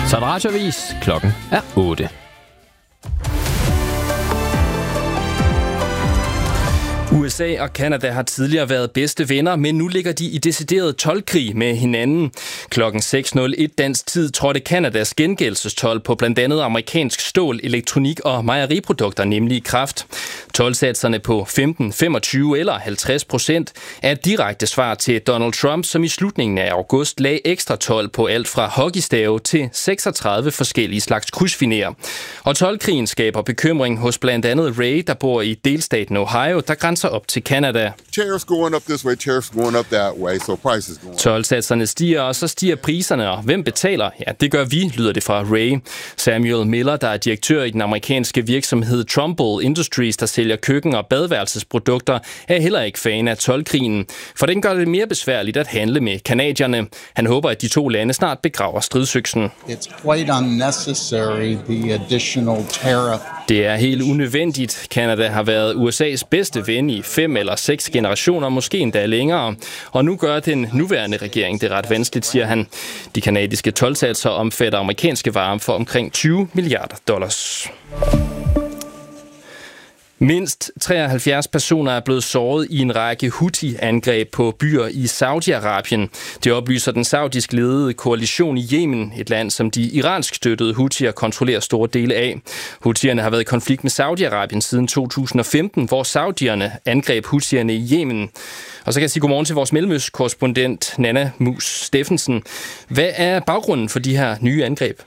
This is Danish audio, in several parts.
Så er det radioavis. Klokken er 8. USA og Canada har tidligere været bedste venner, men nu ligger de i decideret toldkrig med hinanden. Klokken 6.01 dansk tid trådte Canadas gengældelsestolд på blandt andet amerikansk stål, elektronik og mejeriprodukter nemlig i kraft. Toldsatserne på 15, 25 eller 50% er et direkte svar til Donald Trump, som i slutningen af august lagde ekstra told på alt fra hockeystave til 36 forskellige slags krydsfinér. Og toldkrigen skaber bekymring hos blandt andet Ray, der bor i delstaten Ohio, der grænser op til Canada. Tariffs going up this way, tariffs going up that way, so prices going up. Toldsatserne stiger, og så stiger priserne, og hvem betaler? Ja, det gør vi, lyder det fra Ray. Samuel Miller, der er direktør i den amerikanske virksomhed Trumbull Industries, der sælger køkken- og badeværelsesprodukter, er heller ikke fan af toldkrigen, for den gør det mere besværligt at handle med canadierne. Han håber, at de to lande snart begraver stridsøksen. It's quite unnecessary, the additional tariff. Det er helt unødvendigt. Canada har været USA's bedste ven i 5 eller 6 generationer, måske endda længere. Og nu gør den nuværende regering det ret vanskeligt, siger han. De kanadiske toldsatser omfatter amerikanske varer for omkring $20 milliarder. Mindst 73 personer er blevet såret i en række Houthi-angreb på byer i Saudi-Arabien. Det oplyser den saudisk ledede koalition i Yemen, et land, som de iransk støttede Houthier kontrollerer store dele af. Houthierne har været i konflikt med Saudi-Arabien siden 2015, hvor saudierne angreb Houthierne i Yemen. Og så kan jeg sige godmorgen til vores mellemøstkorrespondent Nanna Mus Steffensen. Hvad er baggrunden for de her nye angreb?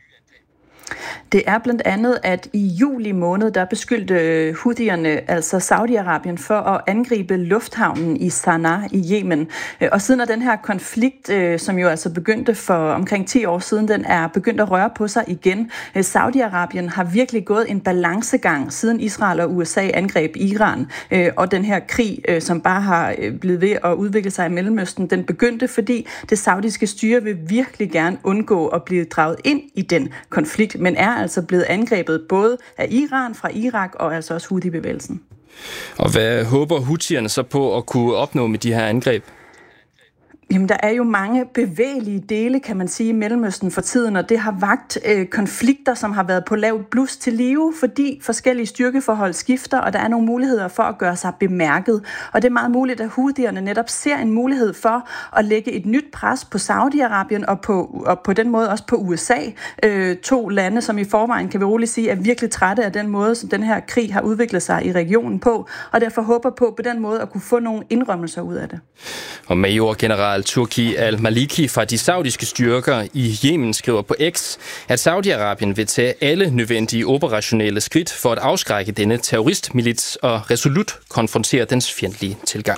Det er blandt andet, at i juli måned, der beskyldte Houthierne, altså Saudi-Arabien, for at angribe lufthavnen i Sanaa i Yemen. Og siden af den her konflikt, som jo altså begyndte for omkring 10 år siden, den er begyndt at røre på sig igen. Saudi-Arabien har virkelig gået en balancegang, siden Israel og USA angreb Iran. Og den her krig, som bare har blevet ved at udvikle sig i Mellemøsten, den begyndte, fordi det saudiske styre vil virkelig gerne undgå at blive draget ind i den konflikt, men er altså blevet angrebet både af Iran, fra Irak og altså også Houthi-bevægelsen. Og hvad håber Houthierne så på at kunne opnå med de her angreb? Jamen, der er jo mange bevægelige dele, kan man sige, i Mellemøsten for tiden, og det har vakt konflikter, som har været på lavt blus til live, fordi forskellige styrkeforhold skifter, og der er nogle muligheder for at gøre sig bemærket. Og det er meget muligt, at Houthierne netop ser en mulighed for at lægge et nyt pres på Saudi-Arabien og på den måde også på USA. 2 lande, som i forvejen, kan vi roligt sige, er virkelig trætte af den måde, som den her krig har udviklet sig i regionen på, og derfor håber på den måde at kunne få nogle indrømmelser ud af det. Og majorgeneral Turki al-Maliki fra de saudiske styrker i Yemen skriver på X, at Saudi-Arabien vil tage alle nødvendige operationelle skridt for at afskrække denne terroristmilits og resolut konfrontere dens fjendtlige tilgang.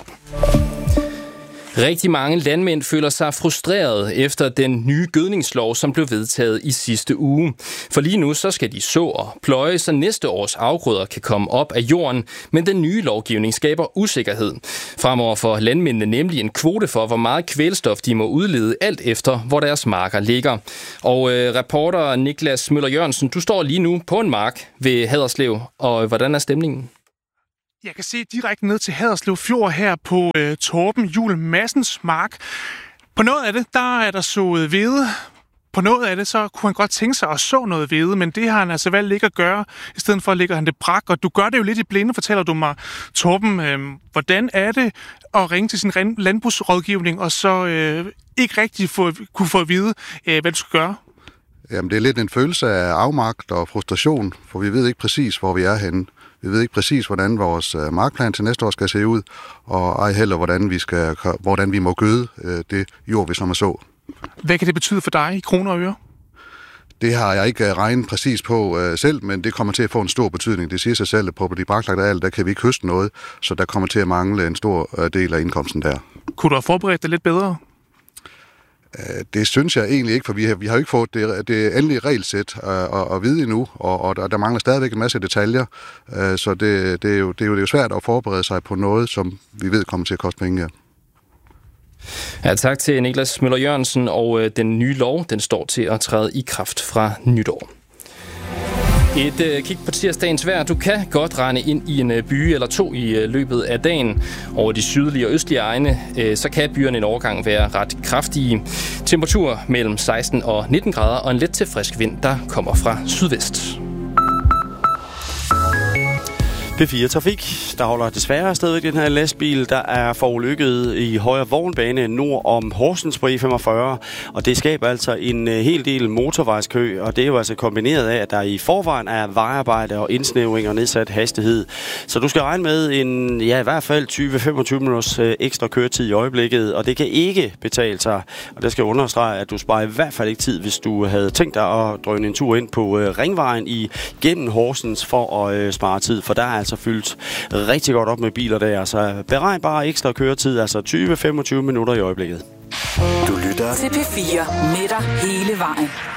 Rigtig mange landmænd føler sig frustreret efter den nye gødningslov, som blev vedtaget i sidste uge. For lige nu så skal de så og pløje, så næste års afgrøder kan komme op af jorden, men den nye lovgivning skaber usikkerhed. Fremover får landmændene nemlig en kvote for, hvor meget kvælstof de må udlede, alt efter hvor deres marker ligger. Og reporter Niklas Møller Jørgensen, du står lige nu på en mark ved Haderslev, og hvordan er stemningen? Jeg kan se direkte ned til Haderslev Fjord her på Torben Juel Madsens mark. På noget af det, der er der sået hvede. På noget af det, så kunne han godt tænke sig at så noget hvede, men det har han altså valgt ikke at gøre. I stedet for lægger han det brak, og du gør det jo lidt i blinde, fortæller du mig, Torben. Hvordan er det at ringe til sin landbrugsrådgivning, og så ikke rigtig kunne få at vide, hvad du skal gøre? Jamen, det er lidt en følelse af afmagt og frustration, for vi ved ikke præcis, hvor vi er henne. Vi ved ikke præcis, hvordan vores markplan til næste år skal se ud, og ej heller, hvordan vi må gøde det jord, vi som er så. Hvad kan det betyde for dig i kroner og øre? Det har jeg ikke regnet præcis på selv, men det kommer til at få en stor betydning. Det siger sig selv, at på de braklagte arealer, der kan vi ikke høste noget, så der kommer til at mangle en stor del af indkomsten der. Kunne du have forberedt det lidt bedre? Det synes jeg egentlig ikke, for vi har jo ikke fået det endelige regelsæt at vide endnu, og der mangler stadigvæk en masse detaljer, så det er jo svært at forberede sig på noget, som vi ved kommer til at koste penge. Ja, tak til Niklas Møller Jørgensen, og den nye lov, den står til at træde i kraft fra nytår. Et kig på tirsdagens vejr. Du kan godt rende ind i en by eller to i løbet af dagen. Over de sydlige og østlige egne, så kan byerne en overgang være ret kraftige. Temperatur mellem 16 og 19 grader og en let til frisk vind, der kommer fra sydvest. P4 Trafik, der holder desværre stadigvæk den her lastbil, der er forulykket i højre vognbane nord om Horsens på E45, og det skaber altså en hel del motorvejskø, og det er jo altså kombineret af, at der i forvejen er vejarbejde og indsnævring og nedsat hastighed. Så du skal regne med en, i hvert fald 20-25 minutters ekstra køretid i øjeblikket, og det kan ikke betale sig, og det skal understrege, at du sparer i hvert fald ikke tid, hvis du havde tænkt dig at drøne en tur ind på Ringvejen igennem Horsens for at spare tid, for der er altså fyldt rigtig godt op med biler der, så beregn bare ekstra køretid, altså 20-25 minutter i øjeblikket. Du lytter til P4 med dig hele vejen.